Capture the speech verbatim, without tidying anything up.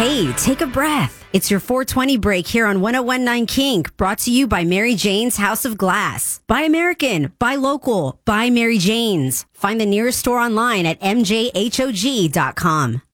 Hey, take a breath. It's your four twenty break here on one oh one point nine Kink, brought to you by Mary Jane's House of Glass. Buy American, buy local, buy Mary Jane's. Find the nearest store online at m j h o g dot com.